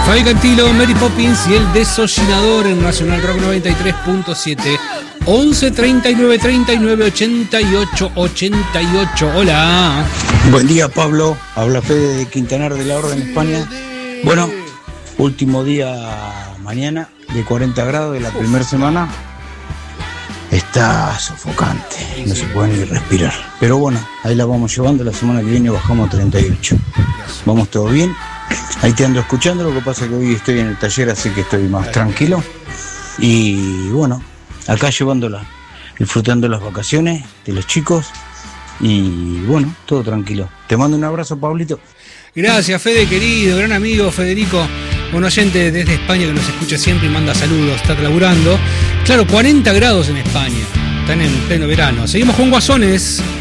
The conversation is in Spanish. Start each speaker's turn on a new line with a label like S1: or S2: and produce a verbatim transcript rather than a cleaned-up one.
S1: Fabi Cantilo, Mary Poppins y el Desollinador en Nacional Rock noventa y tres punto siete. once treinta y nueve treinta y nueve ochenta y ocho ochenta y ocho. Hola.
S2: Buen día, Pablo. Habla Fede de Quintanar de la Orden, España. Bueno, último día mañana de cuarenta grados de la primera semana. Está sofocante, no se puede ni respirar. Pero bueno, ahí la vamos llevando. La semana que viene bajamos a treinta y ocho. Vamos todo bien. Ahí te ando escuchando. Lo que pasa es que hoy estoy en el taller, así que estoy más tranquilo. Y bueno, acá llevándola, disfrutando las vacaciones de los chicos. Y bueno, todo tranquilo. Te mando un abrazo, Pablito.
S1: Gracias, Fede, querido, gran amigo Federico, un oyente desde España que nos escucha siempre y manda saludos, está laburando. Claro, cuarenta grados en España, están en pleno verano. Seguimos con Guasones.